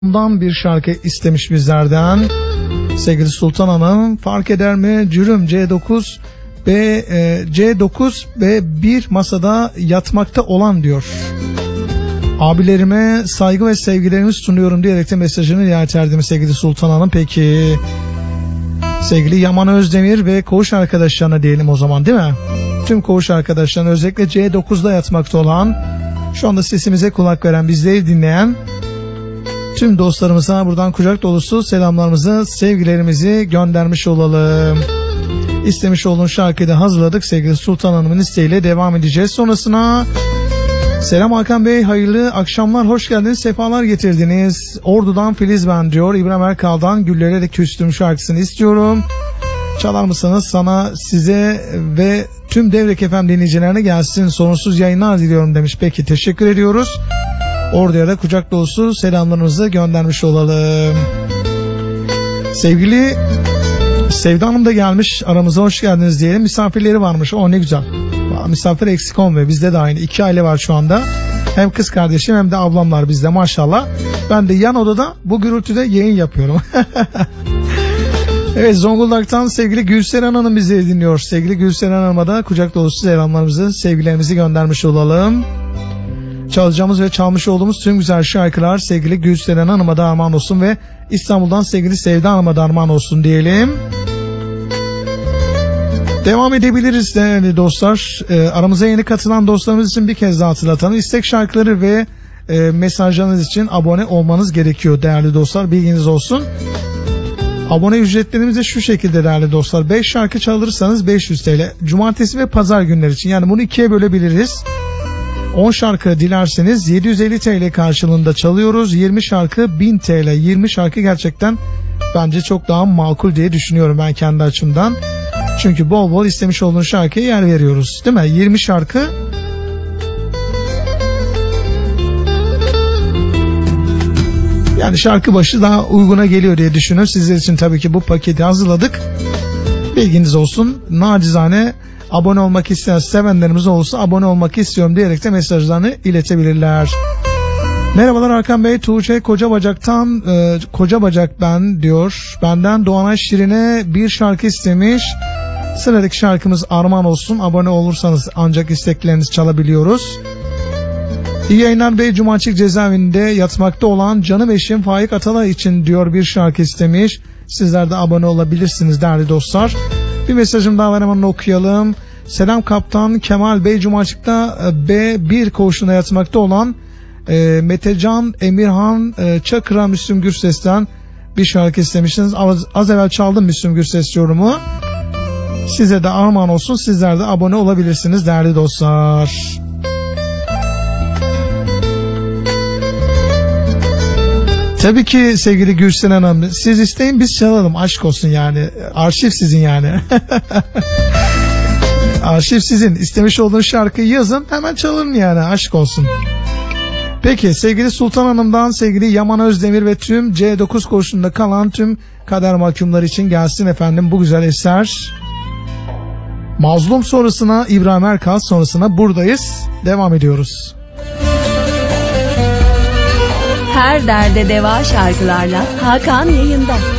Bundan bir şarkı istemiş bizlerden. Sevgili Sultan Hanım, fark eder mi? Cürüm C9 ve bir masada yatmakta olan diyor. Abilerime saygı ve sevgilerimi sunuyorum diyerek de mesajını ileterdim sevgili Sultan Hanım. Peki sevgili Yaman Özdemir ve koğuş arkadaşlarına diyelim o zaman, değil mi? Tüm koğuş arkadaşlarına, özellikle C9'da yatmakta olan, şu anda sesimize kulak veren, bizleri dinleyen tüm dostlarımıza buradan kucak dolusu selamlarımızı, sevgilerimizi göndermiş olalım. İstemiş olduğun şarkıyı da hazırladık. Sevgili Sultan Hanım'ın isteğiyle devam edeceğiz. Sonrasına selam Hakan Bey, hayırlı akşamlar, hoş geldiniz, sefalar getirdiniz. Ordu'dan Filiz ben diyor. İbrahim Erkal'dan Güllere de Küstüm şarkısını istiyorum. Çalar mısınız? Sana, size ve tüm Devrek FM dinleyicilerine gelsin. Sorunsuz yayınlar diliyorum demiş. Peki, teşekkür ediyoruz. Ordu'ya da kucak dolusu selamlarımızı göndermiş olalım. Sevgili Sevda Hanım da gelmiş aramıza, hoş geldiniz diyelim. Misafirleri varmış, o ne güzel. Misafir eksik olmuyor, bizde de aynı. 2 aile var şu anda. Hem kız kardeşim hem de ablamlar bizde maşallah. Ben de yan odada bu gürültüde yayın yapıyorum. Evet, Zonguldak'tan sevgili Gülseren Hanım bizi dinliyor. Sevgili Gülseren Hanım'a da kucak dolusu selamlarımızı, sevgilerimizi göndermiş olalım. Çalacağımız ve çalmış olduğumuz tüm güzel şarkılar sevgili Gülseren Hanım'a da armağan olsun ve İstanbul'dan sevgili Sevda Hanım'a da armağan olsun diyelim. Devam edebiliriz değerli dostlar. Aramıza yeni katılan dostlarımız için bir kez daha hatırlatalım. İstek şarkıları ve mesajlarınız için abone olmanız gerekiyor değerli dostlar. Bilginiz olsun. Abone ücretlerimiz de şu şekilde değerli dostlar. 5 şarkı çalırsanız 500 TL. Cumartesi ve pazar günleri için. Yani bunu 2'ye bölebiliriz. 10 şarkı dilerseniz 750 TL karşılığında çalıyoruz. 20 şarkı 1000 TL. 20 şarkı gerçekten bence çok daha makul diye düşünüyorum ben kendi açımdan. Çünkü bol bol istemiş olduğun şarkıya yer veriyoruz, değil mi? 20 şarkı yani şarkı başı daha uyguna geliyor diye düşünüyorum. Sizler için tabii ki bu paketi hazırladık. Bilginiz olsun. Nacizane abone olmak isteyen sevenlerimiz olursa abone olmak istiyorum diyerek de mesajlarını iletebilirler. Merhabalar Hakan Bey, Tuğçe Kocabacak'tan Kocabacak ben diyor. Benden Doğanay Şirin'e bir şarkı istemiş. Sıradaki şarkımız armağan olsun. Abone olursanız ancak isteklerinizi çalabiliyoruz. İyi yayınlar Bey, Cumaçık cezaevinde yatmakta olan canım eşim Faik Atalay için diyor bir şarkı istemiş. Sizler de abone olabilirsiniz değerli dostlar. Bir mesajım daha var, hemen okuyalım. Selam Kaptan Kemal Bey, Cumaçık'ta B1 koğuşunda yatmakta olan Metecan Emirhan Çakır'a Müslüm Gürses'ten bir şarkı istemişsiniz. Az evvel çaldım Müslüm Gürses yorumu. Size de armağan olsun. Sizler de abone olabilirsiniz değerli dostlar. Tabii ki sevgili Gülsen Hanım, siz isteyin biz çalalım, aşk olsun yani. Arşiv sizin yani. Arşiv sizin. İstemiş olduğunuz şarkıyı yazın, hemen çalın yani, aşk olsun. Peki sevgili Sultan Hanım'dan sevgili Yaman Özdemir ve tüm C9 koğuşunda kalan tüm kader mahkumları için gelsin efendim bu güzel eser. Mazlum sonrasına İbrahim Erkal, sonrasına buradayız. Devam ediyoruz. Her derde deva şarkılarla Hakan yayında.